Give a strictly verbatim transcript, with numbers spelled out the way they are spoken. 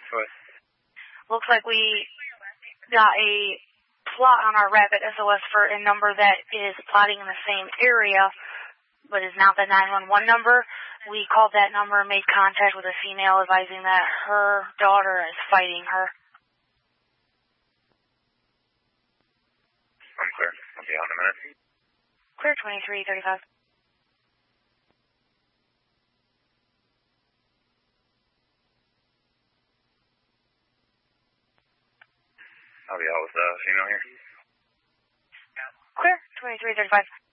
Go ahead. Looks like we got a plot on our Rapid S O S for a number that is plotting in the same area, but is not the nine one one number. We called that number and made contact with a female advising that her daughter is fighting her. I'm clear. I'll be out in a minute. Clear twenty-three thirty-five. I'll be out with the female here. Clear twenty-three thirty-five.